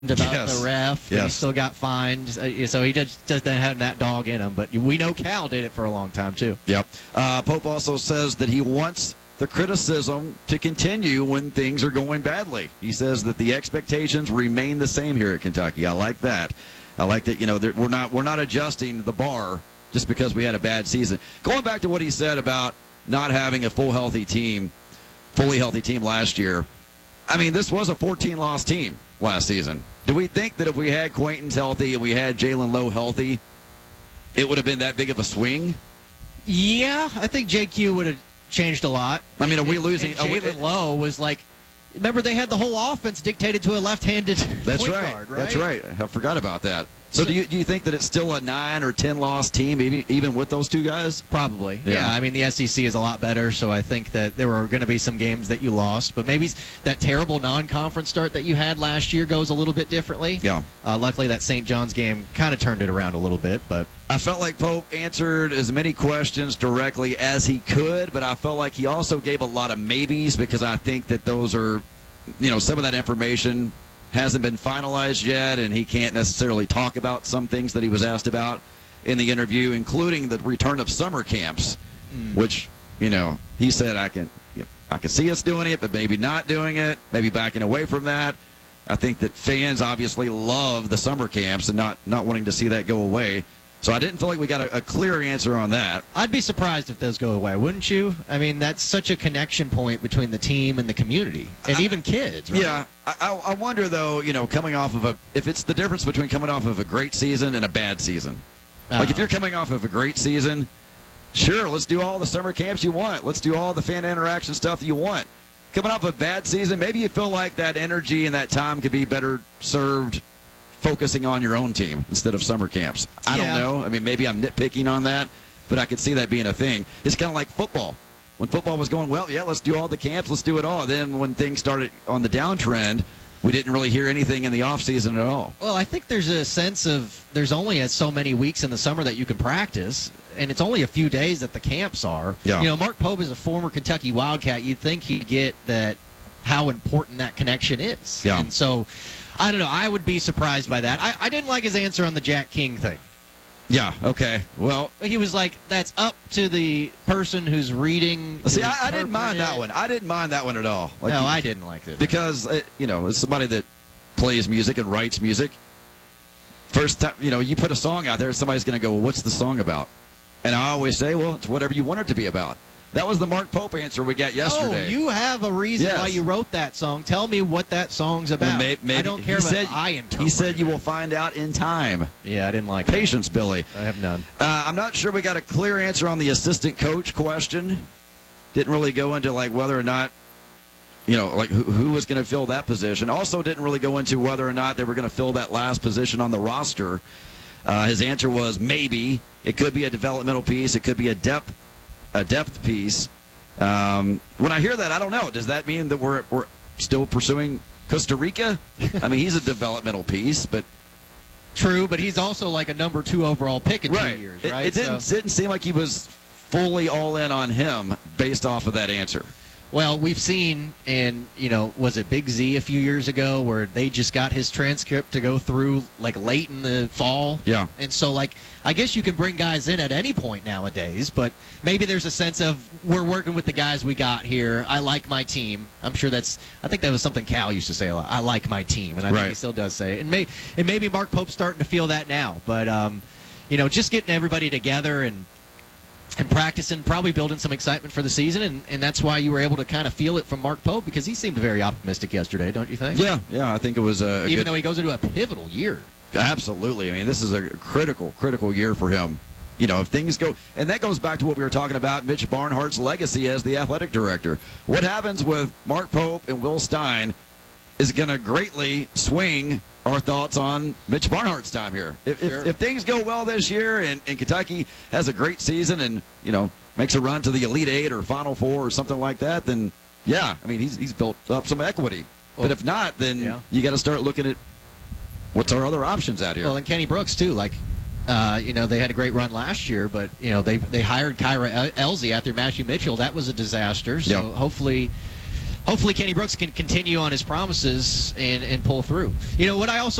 about the ref. He still got fined. So he just doesn't have that dog in him. But we know Cal did it for a long time, too. Yep. Pope also says that he wants the criticism to continue when things are going badly. He says that the expectations remain the same here at Kentucky. I like that. I like that, we're not adjusting the bar just because we had a bad season. Going back to what he said about not having a fully healthy team last year, I mean, this was a 14-loss team last season. Do we think that if we had Quaintance healthy and we had Jalen Lowe healthy, it would have been that big of a swing? Yeah, I think JQ would have changed a lot. I mean, are we losing? Jalen Lowe was like, remember they had the whole offense dictated to a left-handed point guard, right? That's right. I forgot about that. So do you think that it's still a 9 or 10-loss team, even with those two guys? Probably. Yeah. I mean, the SEC is a lot better, so I think that there were going to be some games that you lost. But maybe that terrible non-conference start that you had last year goes a little bit differently. Yeah. Luckily, that St. John's game kind of turned it around a little bit. But I felt like Pope answered as many questions directly as he could, but I felt like he also gave a lot of maybes because I think that those are, some of that information hasn't been finalized yet, and he can't necessarily talk about some things that he was asked about in the interview, including the return of summer camps, which, he said, I can see us doing it, but maybe not doing it, maybe backing away from that. I think that fans obviously love the summer camps and not wanting to see that go away. So I didn't feel like we got a clear answer on that. I'd be surprised if those go away, wouldn't you? I mean, that's such a connection point between the team and the community, and even kids, right? Yeah. I wonder, though, coming off of if it's the difference between coming off of a great season and a bad season. Like, if you're coming off of a great season, sure, let's do all the summer camps you want. Let's do all the fan interaction stuff you want. Coming off a bad season, maybe you feel like that energy and that time could be better served focusing on your own team instead of summer camps. I don't know. I mean, maybe I'm nitpicking on that, but I could see that being a thing. It's kind of like football. When football was going, well, yeah, let's do all the camps, let's do it all. Then when things started on the downtrend, we didn't really hear anything in the offseason at all. Well, I think there's a sense of there's only so many weeks in the summer that you can practice, and it's only a few days that the camps are. Yeah. Mark Pope is a former Kentucky Wildcat. You'd think he'd get that how important that connection is. Yeah. And so, I don't know. I would be surprised by that. I didn't like his answer on the Jack King thing. Yeah, okay. Well, he was like, that's up to the person who's reading. See, I didn't mind that one. I didn't mind that one at all. Like, no, I didn't like it. Because, it's somebody that plays music and writes music. First time, you put a song out there, somebody's going to go, well, what's the song about? And I always say, well, it's whatever you want it to be about. That was the Mark Pope answer we got yesterday. Oh, you have a reason why you wrote that song. Tell me what that song's about. Well, maybe, I don't care what I interpret. He said you will find out in time. Yeah, I didn't like Patience, Billy. I have none. I'm not sure we got a clear answer on the assistant coach question. Didn't really go into, whether or not, who was going to fill that position. Also didn't really go into whether or not they were going to fill that last position on the roster. His answer was maybe. It could be a developmental piece. It could be a depth piece. When I hear that, I don't know. Does that mean that we're still pursuing Costa Rica? I mean, he's a developmental piece, but true. But he's also like a number 2 overall pick in 2 years, right? It didn't seem like he was fully all in on him based off of that answer. Well, we've seen, and was it Big Z a few years ago where they just got his transcript to go through late in the fall? Yeah. And so I guess you can bring guys in at any point nowadays, but maybe there's a sense of we're working with the guys we got here. I like my team. I'm sure I think that was something Cal used to say a lot. I like my team, and I think he still does say it. And maybe Mark Pope's starting to feel that now, but just getting everybody together and practicing, probably building some excitement for the season, and that's why you were able to kind of feel it from Mark Pope, because he seemed very optimistic yesterday, don't you think? Yeah, I think it was even though he goes into a pivotal year. Absolutely. I mean, this is a critical year for him. If things go, and that goes back to what we were talking about, Mitch Barnhart's legacy as the athletic director. What happens with Mark Pope and Will Stein is going to greatly swing our thoughts on Mitch Barnhart's time here. If things go well this year and Kentucky has a great season and, makes a run to the Elite Eight or Final Four or something like that, then, yeah, I mean, he's built up some equity. Well, but if not, then you got to start looking at what's our other options out here. Well, and Kenny Brooks, too, they had a great run last year, but, they hired Kyra Elzy after Matthew Mitchell. That was a disaster. So hopefully hopefully Kenny Brooks can continue on his promises and pull through. You know what I also